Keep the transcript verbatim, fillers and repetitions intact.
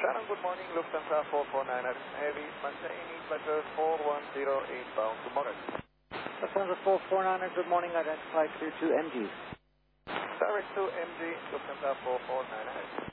Shannon, good morning. Lufthansa four four nine at Heavy, maintaining letter four one zero eight bound to Morris. Lufthansa four four nine, good morning. Identify clear to M G. Direct to M G, Lufthansa four four nine eight.